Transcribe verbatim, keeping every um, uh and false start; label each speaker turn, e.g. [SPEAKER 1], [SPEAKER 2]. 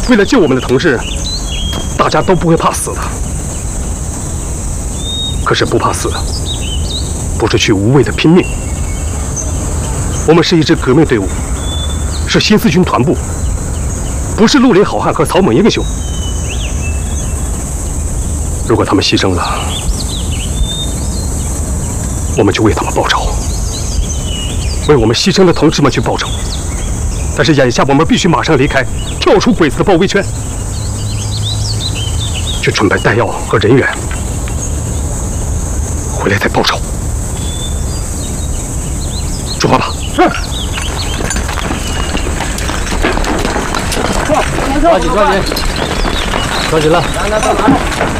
[SPEAKER 1] 为了救我们的同志，大家都不会怕死的。可是不怕死，不是去无谓的拼命。我们是一支革命队伍，是新四军团部，不是绿林好汉和草莽英雄。如果他们牺牲了，我们就为他们报仇，为我们牺牲的同志们去报仇。但是眼下我们必须马上离开，跳出鬼子的包围圈，去准备弹药和人员，回来再报仇。出发吧。是。抓紧抓紧，抓紧了。来来，拿着。